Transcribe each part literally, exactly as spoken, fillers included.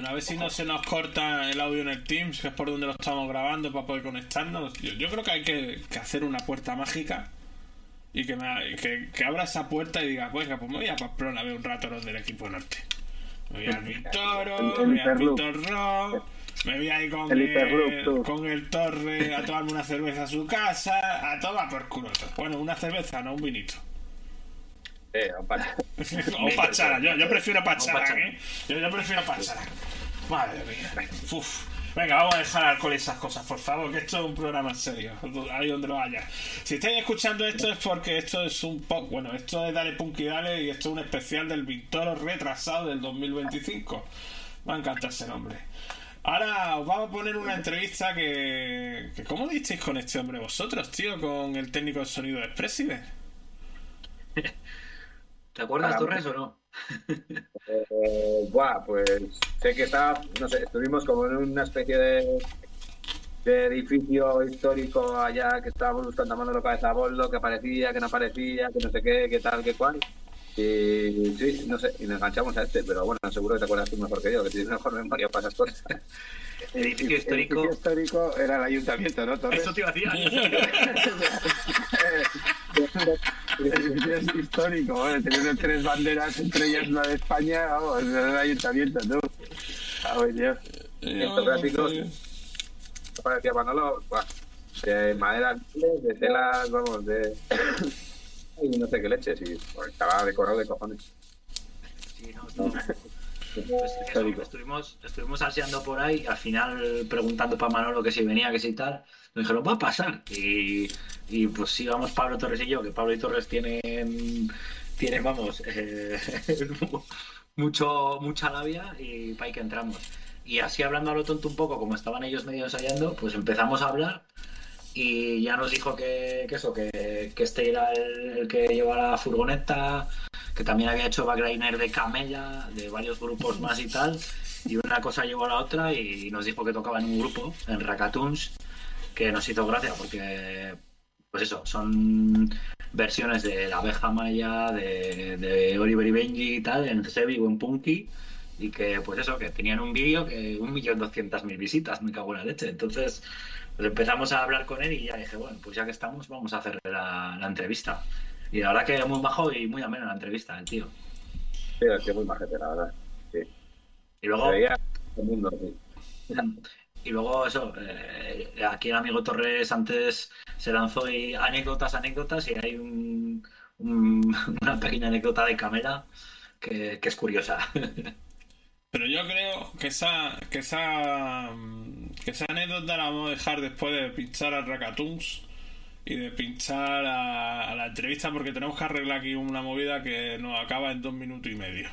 Bueno, a ver si no se nos corta el audio en el Teams, que es por donde lo estamos grabando, para poder conectarnos. Yo, yo creo que hay que, que hacer una puerta mágica y que, me, que, que abra esa puerta y diga, pues, pues me voy a Pamplona a ver un rato los del equipo norte. Me voy al Vintoro, me voy al Vitorro, me voy ahí con el, el, con el Torre a tomarme una cerveza a su casa, a tomar por culo. Bueno, una cerveza, no un vinito. Eh, o pachara. o pachara, yo, yo prefiero pachara, ¿eh? Yo, yo prefiero pachara. Madre mía. Uf. Venga, vamos a dejar alcohol y esas cosas, por favor, que esto es un programa serio, ahí donde lo haya. Si estáis escuchando esto es porque esto es un poco, bueno, esto es Dale Punk y Dale y esto es un especial del Vintoro retrasado del dos mil veinticinco. Me va a encantar ese nombre. Ahora os vamos a poner una entrevista que, que ¿cómo disteis con este hombre vosotros, tío? Con el técnico de sonido de Expresside. ¿Te acuerdas, Torres, o no? eh, buah, pues sé que está, no sé, estuvimos como en una especie de, de edificio histórico allá que estábamos buscando a Manolo Cabeza a Boldo, que aparecía, que no aparecía, que no sé qué, que tal, que cual. Y sí, no sé, y nos enganchamos a este, pero bueno, seguro que te acuerdas tú mejor que yo, que tienes mejor memoria para esas cosas. El edificio histórico. El edificio histórico era el ayuntamiento, ¿no, Torres? Eso te iba a decir. El edificio histórico, bueno, teniendo tres banderas, entre ellas la de España, vamos, era el ayuntamiento, ¿no? Ah, bueno, estos gráficos parecía Manolo, buah, de madera, de telas, vamos, de... y no sé qué leches, y pues, estaba decorado de cojones. Sí, no, no. Pues eso, estuvimos, estuvimos ansiando por ahí, al final preguntando para Manolo que si venía, que si tal, nos dijeron, va a pasar. Y, y pues sí, vamos Pablo Torres y yo, que Pablo y Torres tienen, tienen vamos, eh, mucho, mucha labia y para ahí que entramos. Y así hablando a lo tonto un poco, como estaban ellos medio ensayando, pues empezamos a hablar y ya nos dijo que, que eso, que, que este era el, el que llevaba la furgoneta, que también había hecho backliner de Camella, de varios grupos más y tal, y una cosa llevó a la otra y nos dijo que tocaba en un grupo, en Rakatuns, que nos hizo gracia porque, pues eso, son versiones de La Abeja Maya, de, de Oliver y Benji y tal, en Sebi o en Punky, y que, pues eso, que tenían un vídeo que un millón doscientas mil visitas, me cago en la leche. Entonces, pues empezamos a hablar con él y ya dije, bueno, pues ya que estamos, vamos a hacer la, la entrevista. Y la verdad que muy majo y muy amena la entrevista, el tío. Sí, es que es muy majete, la verdad. Sí. Y luego... Veía el mundo, sí. Y luego eso, eh, aquí el amigo Torres antes se lanzó y anécdotas, anécdotas, y hay un, un, una pequeña anécdota de Camela que, que es curiosa. Pero yo creo que esa, que esa, que esa anécdota la vamos a dejar después de pinchar a Rakatuns y de pinchar a, a la entrevista, porque tenemos que arreglar aquí una movida que nos acaba en dos minutos y medio.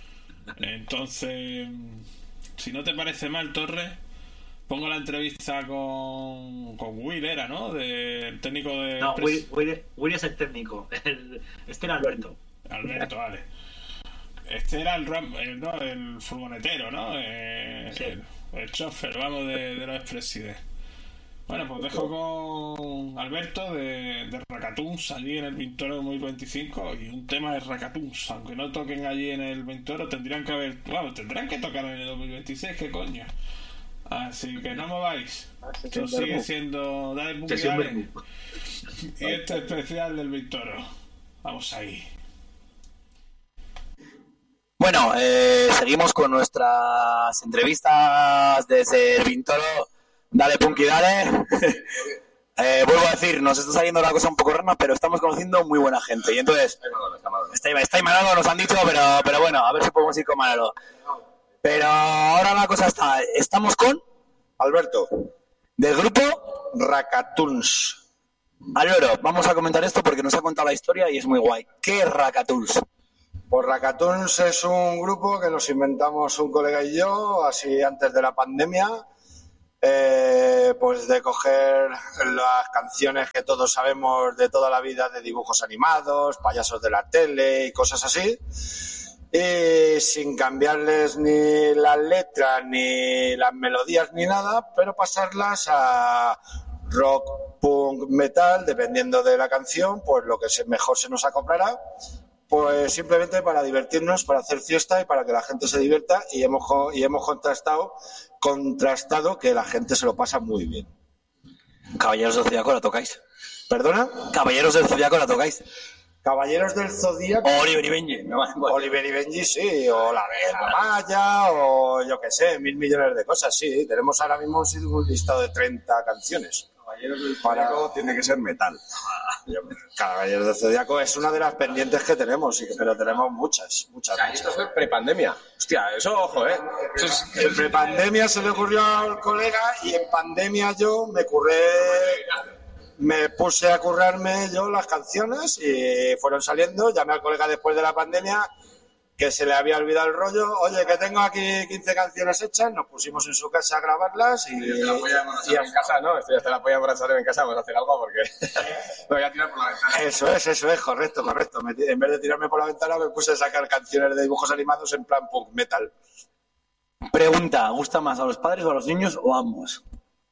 Entonces, si no te parece mal, Torres, pongo la entrevista con, con Will, era, ¿no? De, el técnico de... No, Will, Will, Will es el técnico. El, este era Alberto. Alberto, vale. Este era el, el, ¿no? el furgonetero, ¿no? Eh, sí. el, el chofer, vamos, de, de los Expresside. Bueno, pues dejo con Alberto de, de Rakatuns allí en el Vintoro dos mil veinticinco, y un tema de Rakatuns, aunque no toquen allí en el Vintoro, tendrían que haber, bueno, tendrán que tocar en el dos mil veintiséis, ¿qué coño? Así que no mováis. Esto sigue siendo Dale Punk y Dale. Y este especial del Vintoro. Vamos ahí. Bueno, eh, seguimos con nuestras entrevistas desde el Vintoro. Dale Punk y Dale. eh, vuelvo a decir, nos está saliendo la cosa un poco rara, pero estamos conociendo muy buena gente. Y entonces, está, está y Manolo, nos han dicho, pero, pero bueno, a ver si podemos ir con Manolo. Pero ahora la cosa está, estamos con Alberto, del grupo Rakatuns. Álvaro, vamos a comentar esto porque nos ha contado la historia y es muy guay. ¿Qué es Rakatuns? Pues Rakatuns es un grupo que nos inventamos un colega y yo, así antes de la pandemia, eh, pues de coger las canciones que todos sabemos de toda la vida de dibujos animados, payasos de la tele y cosas así, y sin cambiarles ni las letras, ni las melodías, ni nada, pero pasarlas a rock, punk, metal, dependiendo de la canción, pues lo que mejor se nos acoplará, Pues simplemente para divertirnos, para hacer fiesta y para que la gente se divierta, y hemos, y hemos contrastado, contrastado que la gente se lo pasa muy bien. Caballeros del Zodiaco la tocáis. ¿Perdona? Caballeros del Zodiaco la tocáis. Caballeros del Zodíaco. Oliver y Benji. No, Oliver y Benji, sí, o la Vega Maya, o yo qué sé, mil millones de cosas, sí. Tenemos ahora mismo un listado de treinta canciones. Caballeros del Para- Zodiaco tiene que ser metal. Caballeros del Zodíaco es una de las pendientes que tenemos, sí, pero tenemos muchas, muchas. O sea, esto fue prepandemia. Hostia, eso, ojo, ¿eh? Eso es- En prepandemia se le ocurrió al colega y en pandemia yo me curré, me puse a currarme yo las canciones y fueron saliendo. Llamé al colega después de la pandemia que se le había olvidado el rollo. Oye, que tengo aquí quince canciones hechas, nos pusimos en su casa a grabarlas y, Estoy hasta la polla de y Morazán en casa, ¿no? Estoy hasta la polla de Morazán en casa, vamos a hacer algo porque me voy a tirar por la ventana. eso es, eso es, correcto, correcto. Me- en vez de tirarme por la ventana me puse a sacar canciones de dibujos animados en plan punk metal. Pregunta, ¿gusta más a los padres o a los niños o a ambos?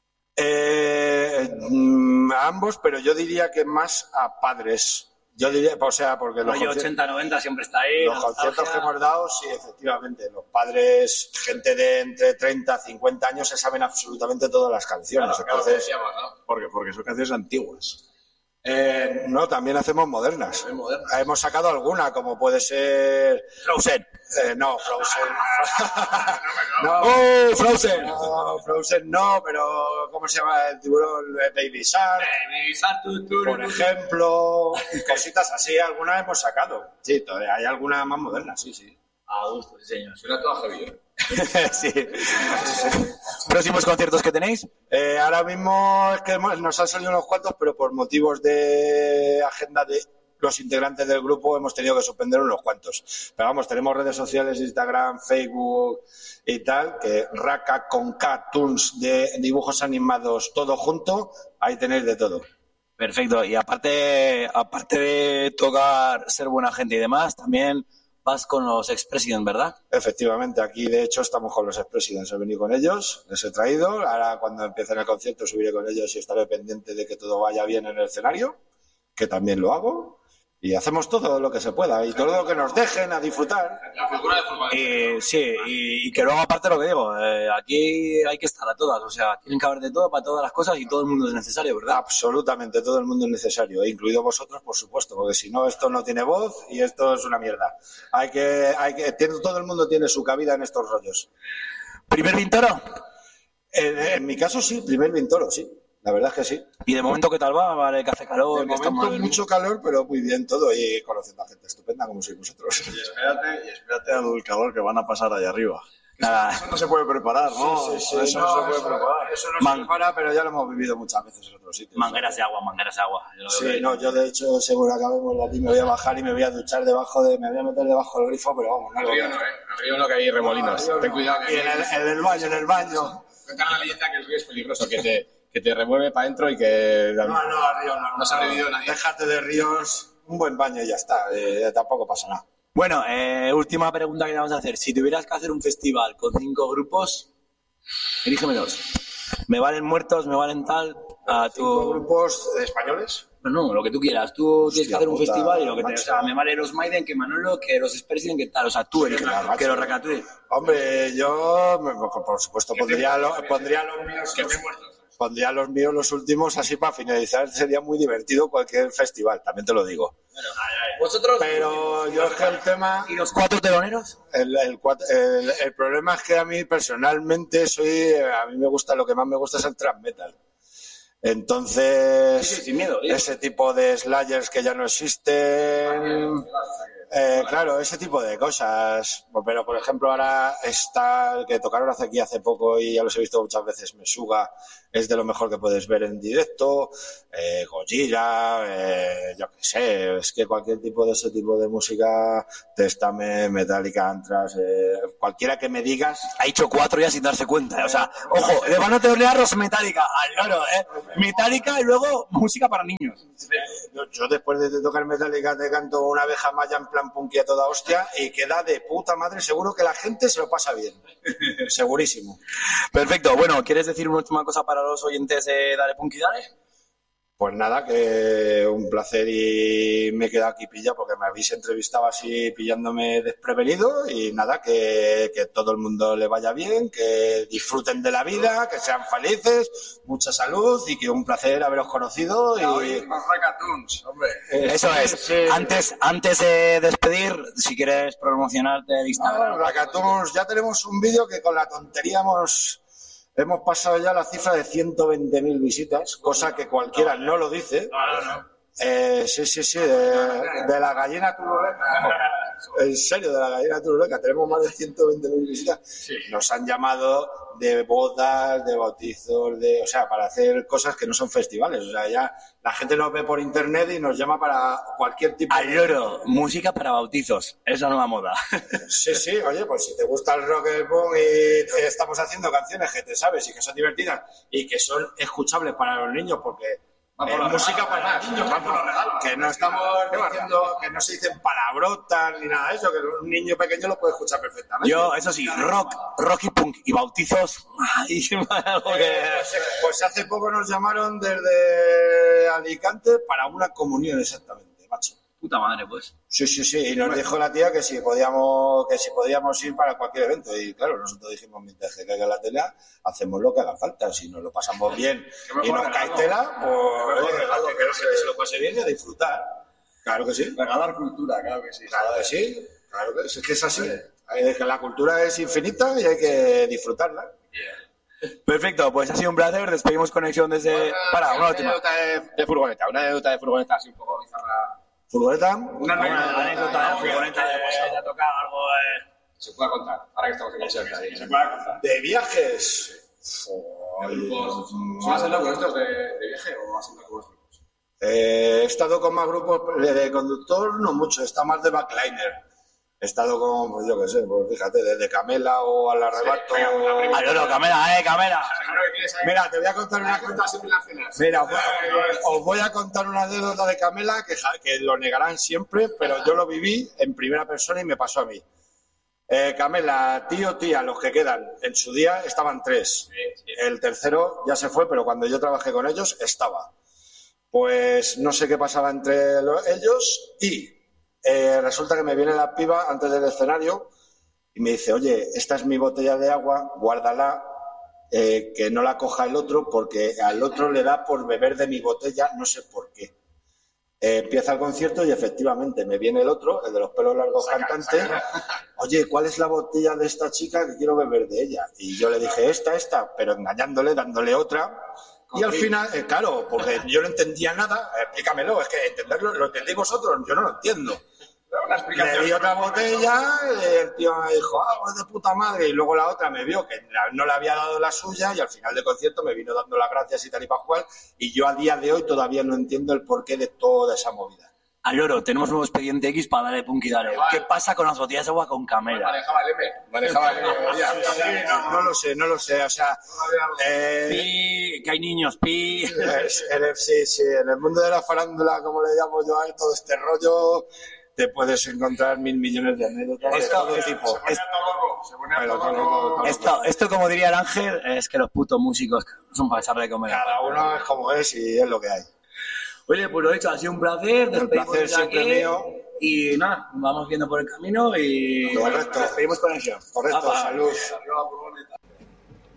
Eh, mm, a ambos, pero yo diría que más a padres. Yo diría, o sea, porque los, Rollo conci- ochenta noventa siempre está ahí. los la conciertos que nostalgia. hemos dado, sí, efectivamente. Los padres, gente de entre treinta y cincuenta años, se saben absolutamente todas las canciones. Claro, claro, Entonces, decíamos, ¿no? Porque, porque son canciones antiguas. eh, no, también hacemos modernas. También modernas. Hemos sacado alguna, como puede ser. Frozen. eh, no, Frozen. no, ¡Oh, Frozen! no, Frozen no, pero ¿cómo se llama el tiburón? Eh, Baby Shark. Por ejemplo, cositas así, algunas hemos sacado. Sí, todavía hay algunas más modernas, sí, sí. A gusto, sí, señor. Suena todo heavy, ¿eh? Sí. ¿Próximos conciertos que tenéis? Eh, ahora mismo es que hemos- nos han salido unos cuantos, pero por motivos de agenda de los integrantes del grupo hemos tenido que suspender unos cuantos. Pero vamos, tenemos redes sociales, Instagram, Facebook y tal, que Raka con cartoons de dibujos animados, todo junto, ahí tenéis de todo. Perfecto. Y aparte, aparte de tocar, ser buena gente y demás, también vas con los Ex-President, ¿verdad? Efectivamente, aquí de hecho estamos con los Ex-Presidents, he venido con ellos, les he traído, ahora cuando empiecen el concierto subiré con ellos y estaré pendiente de que todo vaya bien en el escenario, que también lo hago, y hacemos todo lo que se pueda y todo lo que nos dejen a disfrutar. La figura de fútbol. Y sí, y, y que luego aparte lo que digo, eh, aquí hay que estar a todas, o sea, tienen que haber de todo para todas las cosas y todo el mundo es necesario, ¿verdad? Absolutamente todo el mundo es necesario, incluido vosotros, por supuesto, porque si no esto no tiene voz y esto es una mierda. Hay que, hay que, tiene- todo el mundo tiene su cabida en estos rollos. ¿Primer Vintoro? En, en mi caso sí, primer Vintoro, sí, la verdad es que sí. ¿Y de momento qué tal va? Vale, que hace calor, De que está momento mal. mucho calor, pero muy bien todo y conociendo a gente estupenda como sois vosotros. Y espérate, y espérate al calor que van a pasar allá arriba. Nada, Eso no se puede preparar, ¿no? Sí, sí, sí, eso no, no, se puede eso- preparar. Eso no Man- se prepara, pero ya lo hemos vivido muchas veces en otros sitios. mangueras de agua, mangueras de agua. Yo lo veo Sí, que- no, yo de hecho, según acabemos la aquí, me voy a bajar y me voy a duchar debajo de, me voy a meter debajo del grifo, pero vamos, no Al lo río no, ¿eh? Al río no, que hay remolinos. Ten cuidado. Y en el, en el baño, en el baño. Cuentan la leyenda que el río es peligroso, que te, que te remueve para adentro y que... No, no, al río no. No ha sobrevivido nadie. Déjate de ríos, un buen baño y ya está, eh, tampoco pasa nada. Bueno, eh, última pregunta que te vamos a hacer. Si tuvieras que hacer un festival con cinco grupos, elígeme dos. Me valen muertos, me valen tal, a ¿Cinco tu... grupos españoles? No, no, lo que tú quieras. Tú tienes que hacer un puta, festival y lo que te... macho. O sea, me vale los Maiden, que Manolo, que los Expresident, que tal. O sea, tú eliges, macho. que los Ratatouille. Hombre, yo, me- por supuesto, pondría, lo- pondría los míos. Que te muertos. Pondría los míos los últimos, así para finalizar sería muy divertido cualquier festival, también te lo digo. Vosotros... Pero yo es que el tema, ¿Y los cuatro teloneros? el, el, cuat- el- el problema es que a mí personalmente soy, a mí me gusta, lo que más me gusta es el thrash metal. Entonces, Sí, sí, sin miedo, ¿eh? ese tipo de slayers que ya no existen, eh, claro, ese tipo de cosas. Pero, por ejemplo, ahora está, que tocaron hace aquí hace poco y ya los he visto muchas veces, Mesuga, es de lo mejor que puedes ver en directo, eh, Gojira, eh, yo qué sé, es que cualquier tipo de ese tipo de música, Testament, Metallica, Anthrax, eh, cualquiera que me digas, Ha dicho cuatro ya sin darse cuenta. O sea, ojo, le van a teorearlos Metallica. Al loro, ¿eh? Metallica y luego música para niños. yo, yo después de tocar Metallica te canto una abeja maya en plan punky a toda hostia y queda de puta madre, seguro que la gente se lo pasa bien, segurísimo. Perfecto. Bueno, ¿quieres decir una última cosa para los oyentes de Dale Punky Dale? Pues nada, que un placer y me he quedado aquí pillado porque me habéis entrevistado así pillándome desprevenido y nada, que, que todo el mundo le vaya bien, que disfruten de la vida, que sean felices, mucha salud y que un placer haberos conocido. Y Oye, más Racatoons, hombre. Eso es. Sí, sí. Antes, antes de despedir, si quieres promocionarte de Instagram. Ah, Racatoons, ya tenemos un vídeo que con la tontería hemos... Hemos pasado ya la cifra de ciento veinte mil visitas, cosa que cualquiera no lo dice. No, no, no. Eh, sí, sí, sí, de, de la gallina turuleca. En serio, de la gallina turuleca. Tenemos más de ciento veinte mil visitas. Sí. Nos han llamado de bodas, de bautizos, de, o sea, para hacer cosas que no son festivales. O sea, ya la gente nos ve por internet y nos llama para cualquier tipo de... Al lloro, música para bautizos. Es la nueva moda. Sí, sí, oye, pues si te gusta el rock, el punk y estamos haciendo canciones que te sabes y que son divertidas y que son escuchables para los niños porque Van es por los música regalos, para los niños van por los regalos. que no estamos diciendo que no se dicen palabrotas ni nada de eso, que un niño pequeño lo puede escuchar perfectamente. Yo, eso sí, rock, rock y punk y bautizos. Ay, algo que... Pues hace poco nos llamaron desde Alicante para una comunión exactamente, macho. Puta madre, pues. Sí, sí, sí, y nos dijo la tía que si podíamos que si podíamos ir para cualquier evento y claro, nosotros dijimos mientras que caiga la tela, hacemos lo que haga falta, si nos lo pasamos bien y nos cae tela, pues oye, que la gente se lo pase bien y a disfrutar. Claro que sí. Regalar cultura, claro que sí. Claro que sí, claro que sí, es que es así. Es que la cultura es infinita y hay que disfrutarla. Perfecto, pues ha sido un placer. Despedimos conexión desde... Para, una última. anécdota de, de furgoneta, una anécdota de furgoneta así un poco bizarra. ¿Furgoneta? Una Una anécdota de furgoneta de que haya tocado algo... Eh... Se pueda contar, ahora que estamos en concierto. Sí, se pueda contar. De viajes. De grupos. ¿Son más locos estos de, de viaje o más locos grupos? Eh, he estado con más grupos de, de conductor, no mucho, está más de backliner. He estado con, pues yo qué sé, pues fíjate, desde Camela o al arrebato. Sí, venga, la primera. Al lloro, cámara, eh, cámara. Seguro que tienes ahí. Mira, te voy a contar una cuenta siempre en las cenas. Mira, os voy, a, os voy a contar una anécdota de Camela que, ja- que lo negarán siempre, pero yo lo viví en primera persona y me pasó a mí. Eh, Camela, tío, tía, los que quedan, en su día estaban tres. El tercero ya se fue, pero cuando yo trabajé con ellos estaba. Pues no sé qué pasaba entre lo- ellos y eh, resulta que me viene la piba antes del escenario y me dice, oye, esta es mi botella de agua, guárdala, eh, que no la coja el otro porque al otro le da por beber de mi botella, no sé por qué. Eh, empieza el concierto y efectivamente me viene el otro, el de los pelos largos cantante, oye, ¿cuál es la botella de esta chica que quiero beber de ella? Y yo le dije, esta, esta, pero engañándole, dándole otra. Y al final, eh, claro, porque yo no entendía nada, explícamelo, es que entenderlo, lo entendéis vosotros, yo no lo entiendo. Le di otra botella, el tío me dijo, ah, pues de puta madre, y luego la otra me vio que no le había dado la suya y al final del concierto me vino dando las gracias y tal y pascual, y yo a día de hoy todavía no entiendo el porqué de toda esa movida. Al lloro, tenemos nuevo expediente X para darle punk y dale. ¿Qué pasa con las botellas de agua con Camela? Manejaba el M. Manejaba el M. Ya. No, no lo sé, no lo sé, o sea, eh, Pi, que hay niños, pi. es- en el, sí, sí, en el mundo de la farándula, como le llamo yo a él, todo este rollo, te puedes encontrar mil millones de anécdotas de Esto- todo es- tipo. Se ponía todo loco. Se ponía Pero todo todo loco. loco, todo Esto, esto, como diría el Ángel, es que los putos músicos son para echarle de comer. Cada uno es como es y es lo que hay. Oye, pues lo dicho, ha sido un placer. El despedimos placer desde siempre aquí, mío. Y nada, nos vamos viendo por el camino y Correcto. despedimos conexión. Correcto, Apa. salud. Arriba la furgoneta.